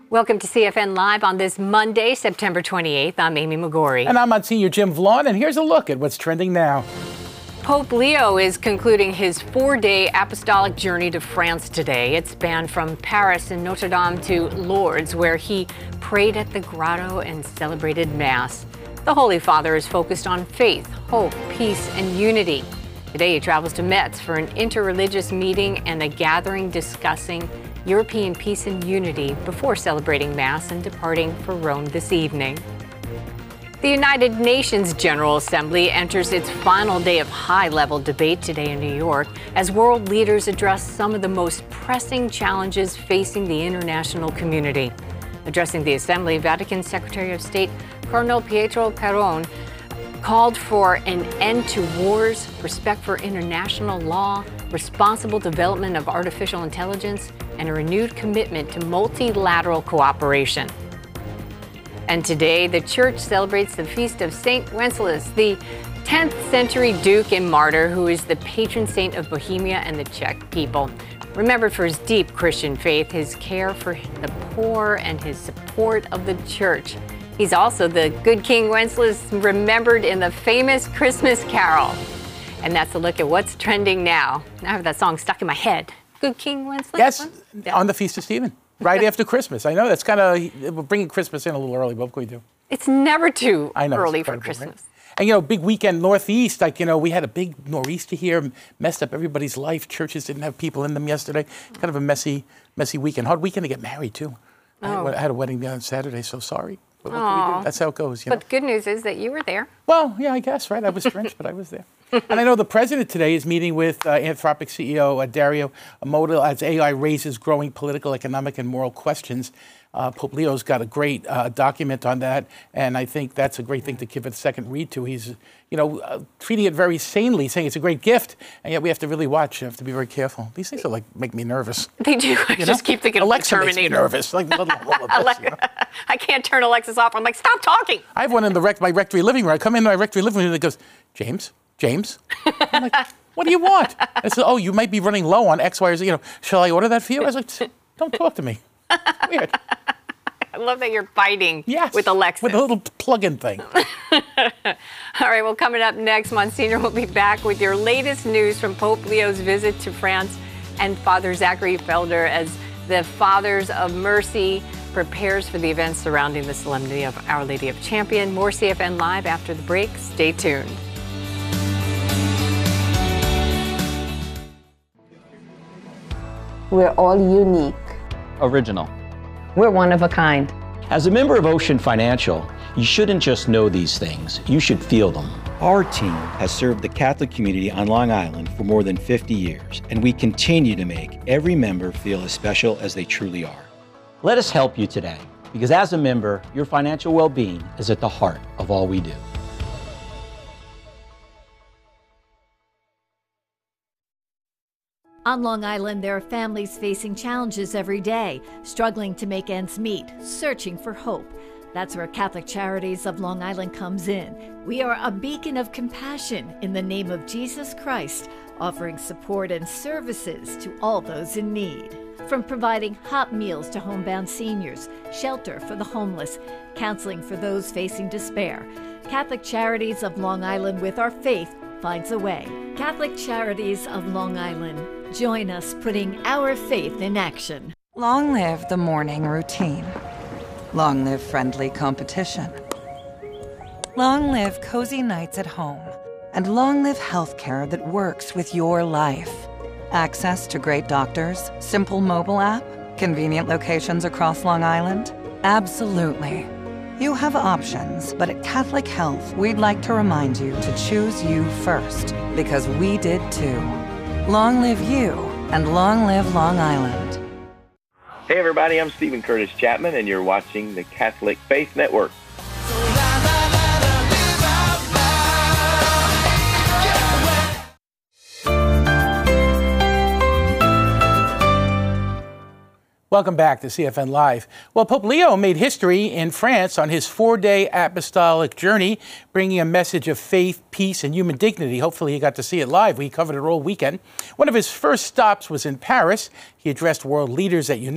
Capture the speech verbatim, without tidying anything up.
Welcome to C F N Live on this Monday, September twenty-eighth. I'm Amy McGorry. And I'm Monsignor Jim Vaughn, and here's a look at what's trending now. Pope Leo is concluding his four-day apostolic journey to France today. It spanned from Paris and Notre Dame to Lourdes, where he prayed at the grotto and celebrated Mass. The Holy Father is focused on faith, hope, peace, and unity. Today he travels to Metz for an interreligious meeting and a gathering discussing European peace and unity before celebrating Mass and departing for Rome this evening. The United Nations General Assembly enters its final day of high-level debate today in New York as world leaders address some of the most pressing challenges facing the international community. Addressing the Assembly, Vatican Secretary of State Cardinal Pietro Parolin called for an end to wars, respect for international law, responsible development of artificial intelligence, and a renewed commitment to multilateral cooperation. And today, the Church celebrates the feast of Saint Wenceslas, the tenth century Duke and martyr who is the patron saint of Bohemia and the Czech people. Remembered for his deep Christian faith, his care for the poor, and his support of the Church. He's also the good King Wenceslas remembered in the famous Christmas Carol. And that's a look at what's trending now. I have that song stuck in my head. Good King Wenceslas? Yes, yeah. On the Feast of Stephen, right after Christmas. I know that's kind of, we're bringing Christmas in a little early, but what can we do? It's never too I know, early for Christmas. Right? And, you know, big weekend Northeast, like, you know, we had a big nor'easter here, messed up everybody's life. Churches didn't have people in them yesterday. Kind of a messy, messy weekend. Hard weekend to get married, too. Oh. I had a wedding on Saturday, so sorry. But what can we do? That's how it goes, you know? But the good news is that you were there. Well, yeah, I guess, right? I was drenched, but I was there. And I know the president today is meeting with uh, Anthropic C E O uh, Dario Amodei as A I raises growing political, economic, and moral questions. Uh, Pope Leo's got a great uh, document on that, and I think that's a great thing to give it a second read to. He's, you know, uh, treating it very sanely, saying it's a great gift, and yet we have to really watch. You have to be very careful. These things are like make me nervous. They do. I you just know? keep thinking Alexa of Terminator. Makes me nervous. Like little, little bits, you know? I can't turn Alexis off. I'm like, stop talking. I have one in the rec- my rectory living room. I come in my rectory living room and it goes, James, James. I'm like, what do you want? I said, oh, you might be running low on X, Y, or Z. You know, shall I order that for you? I was like, don't talk to me. It's weird. I love that you're fighting yes, with Alexis. With a little plug-in thing. All right, well, coming up next, Monsignor will be back with your latest news from Pope Leo's visit to France and Father Zachary Felder as the Fathers of Mercy prepares for the events surrounding the Solemnity of Our Lady of Champion. More C F N Live after the break. Stay tuned. We're all unique. Original. We're one of a kind. As a member of Ocean Financial, you shouldn't just know these things, you should feel them. Our team has served the Catholic community on Long Island for more than fifty years, and we continue to make every member feel as special as they truly are. Let us help you today, because as a member, your financial well-being is at the heart of all we do. On Long Island, there are families facing challenges every day, struggling to make ends meet, searching for hope. That's where Catholic Charities of Long Island comes in. We are a beacon of compassion in the name of Jesus Christ, offering support and services to all those in need. From providing hot meals to homebound seniors, shelter for the homeless, counseling for those facing despair, Catholic Charities of Long Island, with our faith, finds a way. Catholic Charities of Long Island. Join us putting our faith in action. Long live the morning routine. Long live friendly competition. Long live cozy nights at home. And long live healthcare that works with your life. Access to great doctors, simple mobile app, convenient locations across Long Island? Absolutely. You have options, but at Catholic Health, we'd like to remind you to choose you first, because we did too. Long live you, and long live Long Island. Hey everybody, I'm Stephen Curtis Chapman, and you're watching the Catholic Faith Network. Welcome back to C F N Live. Well, Pope Leo made history in France on his four-day apostolic journey, bringing a message of faith, peace, and human dignity. Hopefully you got to see it live. We covered it all weekend. One of his first stops was in Paris. He addressed world leaders at